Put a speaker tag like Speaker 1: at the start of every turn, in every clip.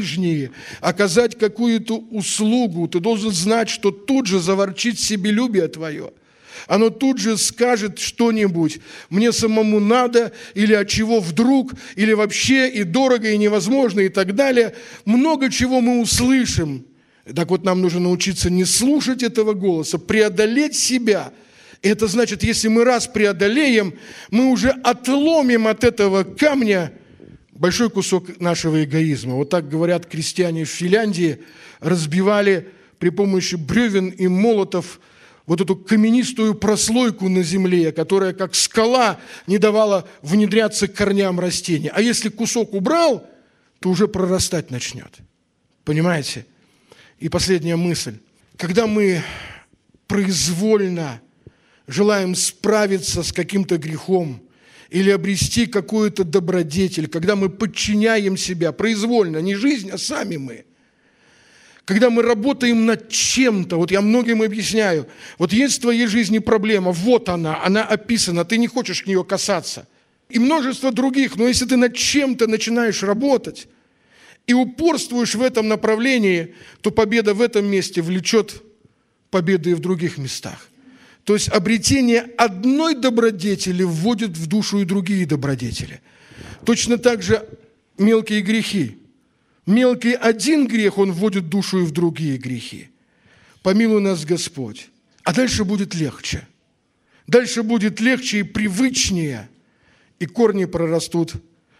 Speaker 1: ближние, оказать какую-то услугу, ты должен знать, что тут же заворчит себелюбие твое. Оно тут же скажет что-нибудь, мне самому надо, или от чего вдруг, или вообще и дорого, и невозможно, и так далее. Много чего мы услышим. Так вот, нам нужно научиться не слушать этого голоса, преодолеть себя. И это значит, если мы раз преодолеем, мы уже отломим от этого камня большой кусок нашего эгоизма. Вот так говорят крестьяне в Финляндии, разбивали при помощи бревен и молотов вот эту каменистую прослойку на земле, которая как скала не давала внедряться к корням растения. А если кусок убрал, то уже прорастать начнет. Понимаете? И последняя мысль. Когда мы произвольно желаем справиться с каким-то грехом или обрести какую-то добродетель, когда мы подчиняем себя произвольно, не жизнь, а сами мы, когда мы работаем над чем-то, вот я многим объясняю, вот есть в твоей жизни проблема, вот она описана, ты не хочешь к нее касаться. И множество других, но если ты над чем-то начинаешь работать и упорствуешь в этом направлении, то победа в этом месте влечет победы и в других местах. То есть обретение одной добродетели вводит в душу и другие добродетели. Точно так же мелкие грехи. Мелкий один грех, он вводит душу и в другие грехи. Помилуй нас, Господь. А дальше будет легче. Дальше будет легче и привычнее, и корни прорастут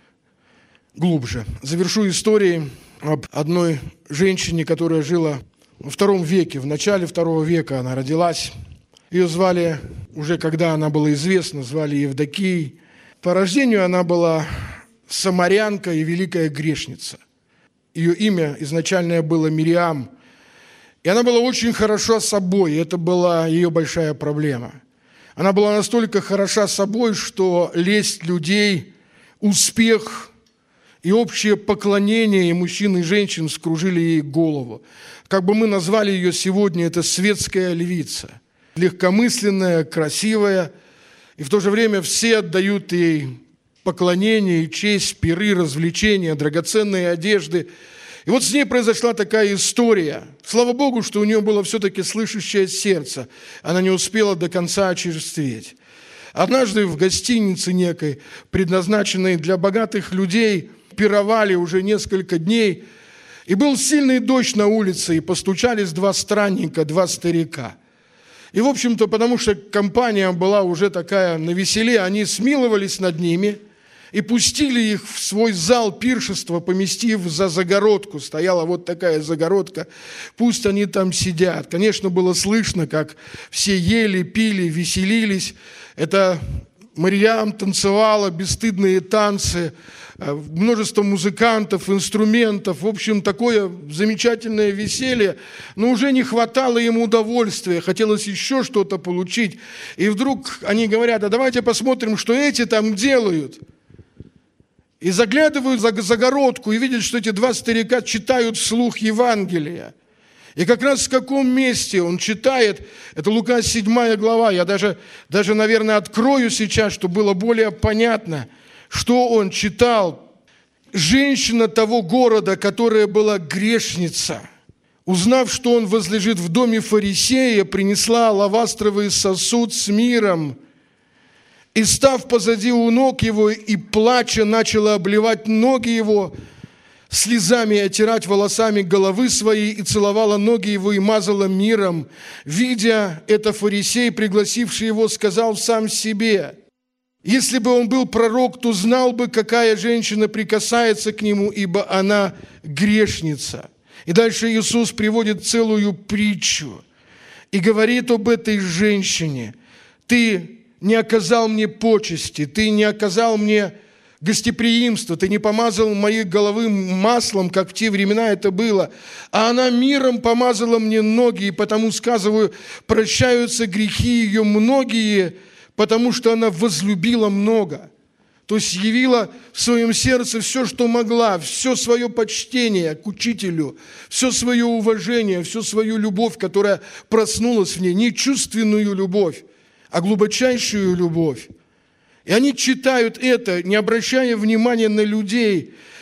Speaker 1: глубже. Завершу историей об одной женщине, которая жила во II веке. В начале II века она родилась. Ее звали, уже когда она была известна, звали Евдокией. По рождению она была самарянка и великая грешница. Ее имя изначальное было Мириам. И она была очень хороша собой, и это была ее большая проблема. Она была настолько хороша собой, что лесть людей, успех и общее поклонение и мужчин, и женщин скружили ей голову. Как бы мы назвали ее сегодня, это светская львица. Легкомысленная, красивая, и в то же время все отдают ей поклонение, честь, пиры, развлечения, драгоценные одежды. И вот с ней произошла такая история. Слава Богу, что у нее было все-таки слышащее сердце. Она не успела до конца очерстветь. Однажды в гостинице некой, предназначенной для богатых людей, пировали уже несколько дней, и был сильный дождь на улице, и постучались два странника, два старика. И, в общем-то, потому что компания была уже такая навеселе, они смиловались над ними и пустили их в свой зал пиршества, поместив за загородку. Стояла вот такая загородка, пусть они там сидят. Конечно, было слышно, как все ели, пили, веселились. Это Марьям танцевала бесстыдные танцы, множество музыкантов, инструментов, в общем, такое замечательное веселье, но уже не хватало им удовольствия, хотелось еще что-то получить. И вдруг они говорят, а давайте посмотрим, что эти там делают. И заглядывают за загородку и видят, что эти два старика читают вслух Евангелие. И как раз в каком месте он читает, это Лука 7 глава, я даже, наверное, открою сейчас, чтобы было более понятно, что он читал. Женщина того города, которая была грешница, узнав, что он возлежит в доме фарисея, принесла алавастровый сосуд с миром, и, став позади у ног его и плача, начала обливать ноги его слезами и отирать волосами головы своей, и целовала ноги его и мазала миром. Видя это, фарисей, пригласивший его, сказал сам себе: если бы он был пророк, то знал бы, какая женщина прикасается к нему, ибо она грешница. И дальше Иисус приводит целую притчу и говорит об этой женщине: ты не оказал мне почести, ты не оказал мне гостеприимства, ты не помазал моей головы маслом, как в те времена это было, а она миром помазала мне ноги, и потому, сказываю, прощаются грехи ее многие, потому что она возлюбила много. То есть явила в своем сердце все, что могла, все свое почтение к учителю, все свое уважение, всю свою любовь, которая проснулась в ней, не чувственную любовь, а глубочайшую любовь. И они читают это, не обращая внимания на людей.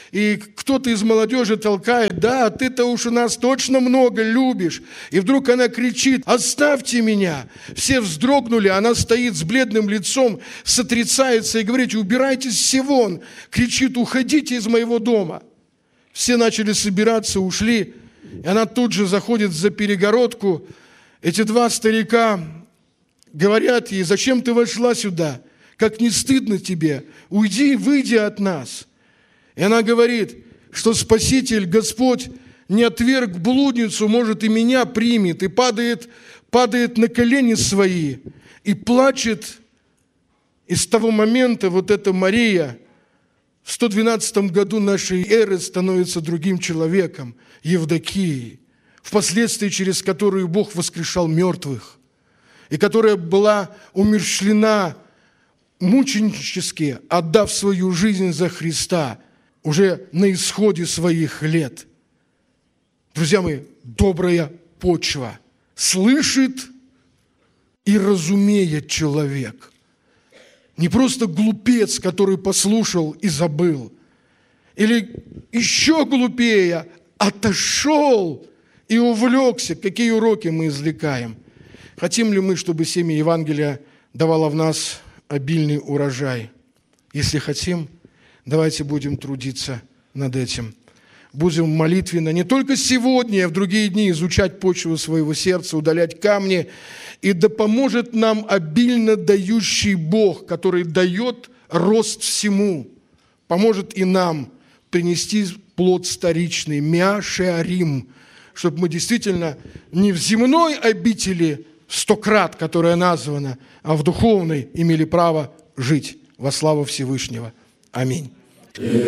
Speaker 1: и кто-то из молодежи толкает: да, ты-то уж у нас точно много любишь. И вдруг она кричит: оставьте меня. Все вздрогнули, она стоит с бледным лицом, сотрясается и говорит: убирайтесь все вон. Кричит: уходите из моего дома. Все начали собираться, ушли. И она тут же заходит за перегородку. Эти два старика говорят ей: зачем ты вошла сюда? Как не стыдно тебе? Уйди, выйди от нас. И она говорит, что Спаситель, Господь, не отверг блудницу, может, и меня примет. И падает на колени свои и плачет. И с того момента вот эта Мария в 112 году нашей эры становится другим человеком, Евдокией, впоследствии через которую Бог воскрешал мертвых, и которая была умерщвлена мученически, отдав свою жизнь за Христа уже на исходе своих лет. Друзья мои, добрая почва. Слышит и разумеет человек. Не просто глупец, который послушал и забыл. Или еще глупее, отошел и увлекся. Какие уроки мы извлекаем? Хотим ли мы, чтобы семя Евангелия давало в нас обильный урожай? Если хотим, давайте будем трудиться над этим. Будем молитвенно не только сегодня, а в другие дни изучать почву своего сердца, удалять камни. И да поможет нам обильно дающий Бог, который дает рост всему, поможет и нам принести плод старичный, миа-шеарим, чтобы мы действительно не в земной обители 100 крат, которая названа, а в духовной имели право жить во славу Всевышнего. Аминь.